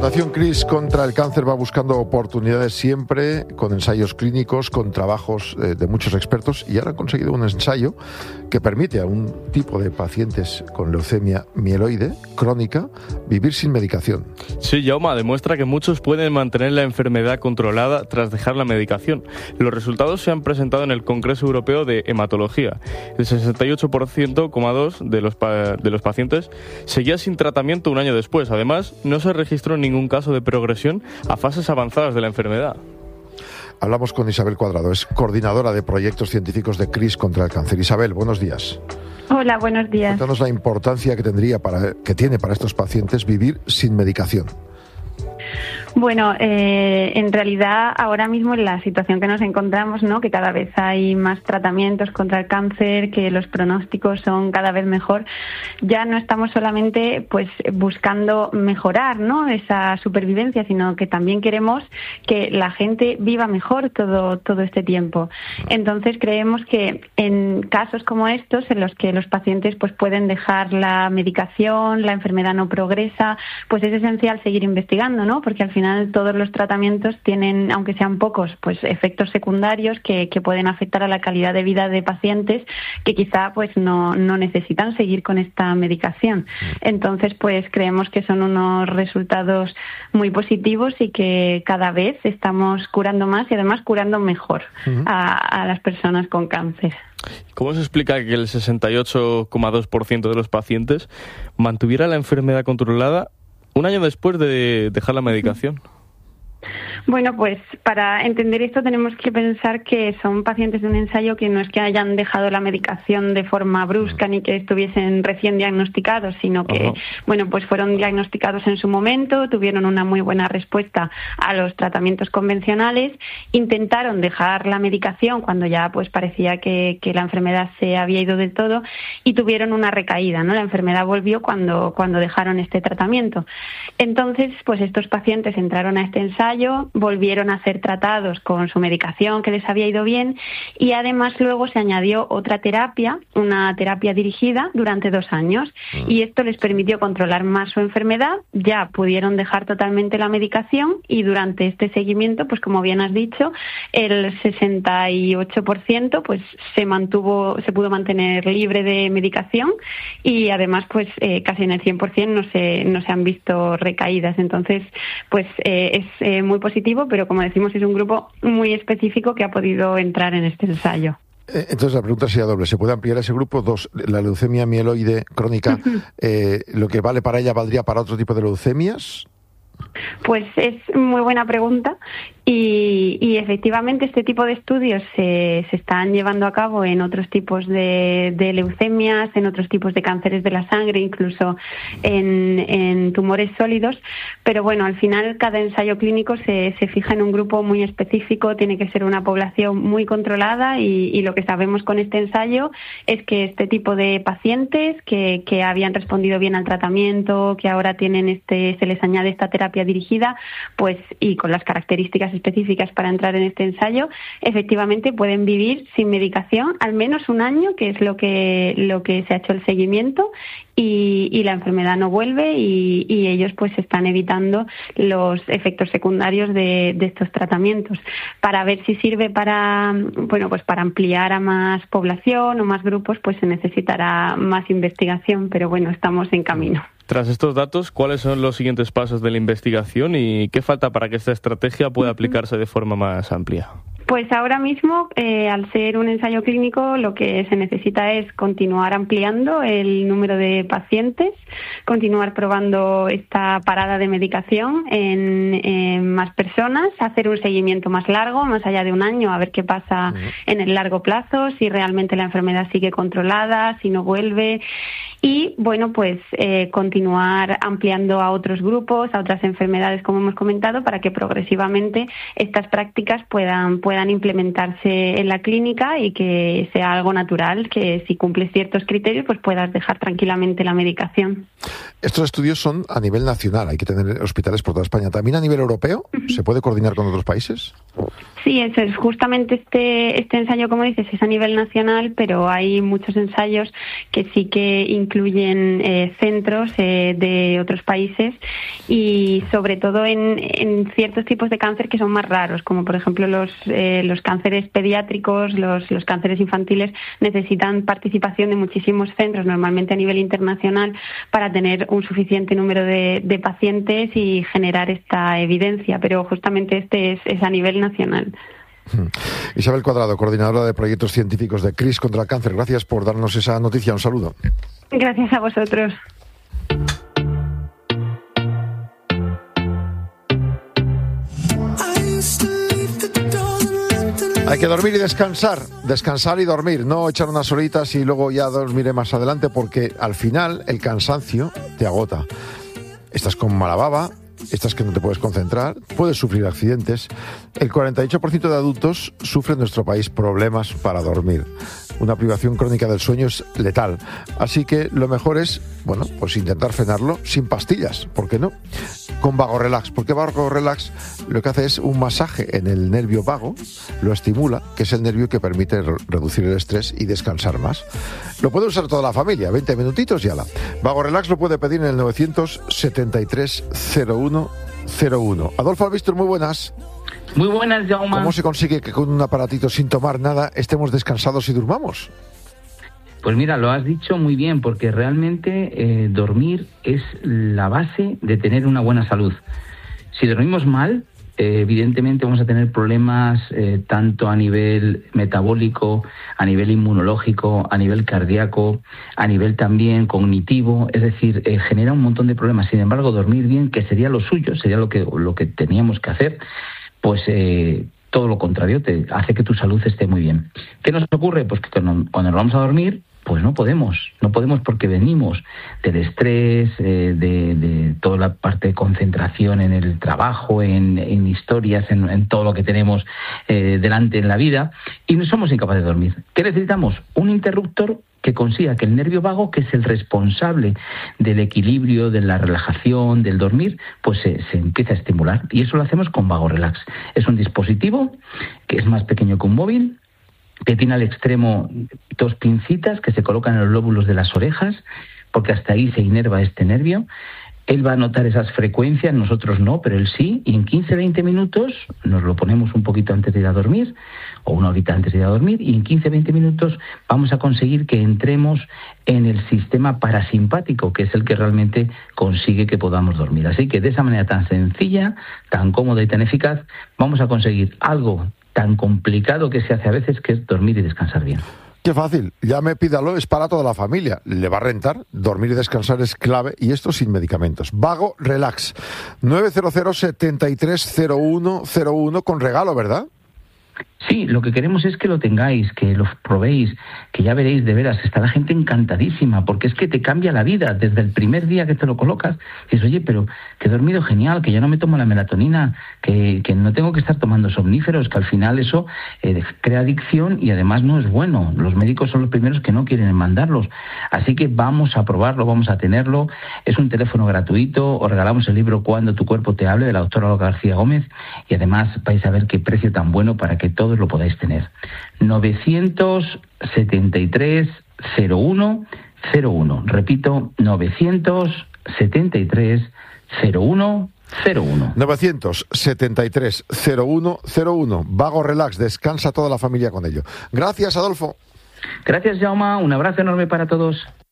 Fundación CRIS contra el cáncer va buscando oportunidades siempre con ensayos clínicos, con trabajos de muchos expertos, y ahora han conseguido un ensayo que permite a un tipo de pacientes con leucemia mieloide crónica vivir sin medicación. Sí, Jaume, demuestra que muchos pueden mantener la enfermedad controlada tras dejar la medicación. Los resultados se han presentado en el Congreso Europeo de Hematología. El 68,2% de los pacientes seguía sin tratamiento un año después. Además, no se registró ningún caso de progresión a fases avanzadas de la enfermedad. Hablamos con Isabel Cuadrado, es coordinadora de proyectos científicos de CRIS contra el cáncer. Isabel, buenos días. Hola, buenos días. Cuéntanos la importancia que tiene para estos pacientes vivir sin medicación. Bueno, en realidad ahora mismo en la situación que nos encontramos, ¿no?, que cada vez hay más tratamientos contra el cáncer, que los pronósticos son cada vez mejor, ya no estamos solamente pues buscando mejorar, ¿no?, esa supervivencia, sino que también queremos que la gente viva mejor todo este tiempo. Entonces creemos que en casos como estos, en los que los pacientes pues pueden dejar la medicación, la enfermedad no progresa, pues es esencial seguir investigando, ¿no?, porque al final todos los tratamientos tienen, aunque sean pocos, pues efectos secundarios que pueden afectar a la calidad de vida de pacientes que quizá pues no necesitan seguir con esta medicación. Entonces pues creemos que son unos resultados muy positivos y que cada vez estamos curando más y además curando mejor a las personas con cáncer. ¿Cómo se explica que el 68,2% de los pacientes mantuviera la enfermedad controlada un año después de dejar la medicación? Bueno, pues para entender esto tenemos que pensar que son pacientes de un ensayo que no es que hayan dejado la medicación de forma brusca ni que estuviesen recién diagnosticados, sino que, bueno, pues fueron diagnosticados en su momento, tuvieron una muy buena respuesta a los tratamientos convencionales, intentaron dejar la medicación cuando ya pues parecía que la enfermedad se había ido del todo y tuvieron una recaída, ¿no? La enfermedad volvió cuando dejaron este tratamiento. Entonces, pues estos pacientes entraron a este ensayo, volvieron a ser tratados con su medicación que les había ido bien y además luego se añadió otra terapia, una terapia dirigida durante 2 años y esto les permitió controlar más su enfermedad, ya pudieron dejar totalmente la medicación y durante este seguimiento, pues como bien has dicho, el 68% pues se pudo mantener libre de medicación y además pues casi en el 100% no se han visto recaídas. Entonces pues es muy positivo, pero como decimos es un grupo muy específico que ha podido entrar en este ensayo. Entonces la pregunta sería doble. ¿Se puede ampliar ese grupo? 2, la leucemia mieloide crónica, ¿lo que vale para ella valdría para otro tipo de leucemias? Pues es muy buena pregunta y efectivamente este tipo de estudios se están llevando a cabo en otros tipos de leucemias, en otros tipos de cánceres de la sangre, incluso en tumores sólidos, pero bueno, al final cada ensayo clínico se fija en un grupo muy específico, tiene que ser una población muy controlada y lo que sabemos con este ensayo es que este tipo de pacientes que habían respondido bien al tratamiento, que ahora tienen se les añade esta terapia dirigida, pues y con las características específicas para entrar en este ensayo, efectivamente pueden vivir sin medicación al menos un año, que es lo que se ha hecho el seguimiento, y la enfermedad no vuelve y ellos pues están evitando los efectos secundarios de estos tratamientos. Para ver si sirve para ampliar a más población o más grupos, pues se necesitará más investigación, pero bueno, estamos en camino. Tras estos datos, ¿cuáles son los siguientes pasos de la investigación y qué falta para que esta estrategia pueda aplicarse de forma más amplia? Pues ahora mismo, al ser un ensayo clínico, lo que se necesita es continuar ampliando el número de pacientes, continuar probando esta parada de medicación en más personas, hacer un seguimiento más largo, más allá de un año, a ver qué pasa en el largo plazo, si realmente la enfermedad sigue controlada, si no vuelve. Y, bueno, pues continuar ampliando a otros grupos, a otras enfermedades, como hemos comentado, para que progresivamente estas prácticas puedan puedan implementarse en la clínica y que sea algo natural, que si cumples ciertos criterios pues puedas dejar tranquilamente la medicación. Estos estudios son a nivel nacional, hay que tener hospitales por toda España. ¿También a nivel europeo? ¿Se puede coordinar con otros países? Sí, eso es. Justamente este ensayo, como dices, es a nivel nacional, pero hay muchos ensayos que sí que incluyen centros de otros países y sobre todo en ciertos tipos de cáncer que son más raros, como por ejemplo los cánceres pediátricos, los cánceres infantiles necesitan participación de muchísimos centros, normalmente a nivel internacional, para tener un suficiente número de pacientes y generar esta evidencia, pero justamente este es a nivel nacional. Isabel Cuadrado, coordinadora de proyectos científicos de CRIS contra el cáncer. Gracias por darnos esa noticia. Un saludo. Gracias a vosotros. Hay que dormir y descansar y dormir, no echar unas horitas y luego ya dormiré más adelante, porque al final el cansancio te agota. Estás con mala baba, estás que no te puedes concentrar, puedes sufrir accidentes. El 48% de adultos sufre en nuestro país problemas para dormir. Una privación crónica del sueño es letal. Así que lo mejor es, pues intentar frenarlo sin pastillas, ¿por qué no? Con Vago Relax, porque Vago Relax lo que hace es un masaje en el nervio vago, lo estimula, que es el nervio que permite reducir el estrés y descansar más. Lo puede usar toda la familia, 20 minutitos y ala. Vago Relax lo puede pedir en el 973 01 01. Adolfo Albistur, muy buenas. Muy buenas, Jaume. ¿Cómo se consigue que con un aparatito sin tomar nada estemos descansados y durmamos? Pues mira, lo has dicho muy bien, porque realmente dormir es la base de tener una buena salud. Si dormimos mal, evidentemente vamos a tener problemas tanto a nivel metabólico, a nivel inmunológico, a nivel cardíaco, a nivel también cognitivo, es decir, genera un montón de problemas. Sin embargo, dormir bien, que sería lo suyo, sería lo que teníamos que hacer, pues todo lo contrario, te hace que tu salud esté muy bien. ¿Qué nos ocurre? Pues que cuando nos vamos a dormir, pues no podemos porque venimos del estrés, de toda la parte de concentración en el trabajo, en historias, en todo lo que tenemos delante en la vida, y no somos incapaces de dormir. ¿Qué necesitamos? Un interruptor que consiga que el nervio vago, que es el responsable del equilibrio, de la relajación, del dormir, pues se empieza a estimular. Y eso lo hacemos con Vago Relax. Es un dispositivo que es más pequeño que un móvil, que tiene al extremo 2 pincitas que se colocan en los lóbulos de las orejas, porque hasta ahí se inerva este nervio. Él va a notar esas frecuencias, nosotros no, pero él sí, y en 15-20 minutos nos lo ponemos un poquito antes de ir a dormir, o una horita antes de ir a dormir, y en 15-20 minutos vamos a conseguir que entremos en el sistema parasimpático, que es el que realmente consigue que podamos dormir. Así que de esa manera tan sencilla, tan cómoda y tan eficaz, vamos a conseguir algo tan complicado que se hace a veces, que es dormir y descansar bien. Qué fácil, llame, pídalo, es para toda la familia. Le va a rentar, dormir y descansar es clave, y esto sin medicamentos. Vago Relax, 900 73 01 01, con regalo, ¿verdad? Sí, lo que queremos es que lo tengáis, que lo probéis, que ya veréis, de veras, está la gente encantadísima, porque es que te cambia la vida. Desde el primer día que te lo colocas, dices, oye, pero que he dormido genial, que ya no me tomo la melatonina, que no tengo que estar tomando somníferos, que al final eso crea adicción y además no es bueno. Los médicos son los primeros que no quieren mandarlos. Así que vamos a probarlo, vamos a tenerlo. Es un teléfono gratuito, os regalamos el libro Cuando tu cuerpo te hable, de la doctora Olga García Gómez, y además vais a ver qué precio tan bueno para que todos lo podáis tener. 973 01 01. Repito, 973 01 01. 973 01 01. Vago Relax, descansa toda la familia con ello. Gracias, Adolfo. Gracias, Jaume. Un abrazo enorme para todos.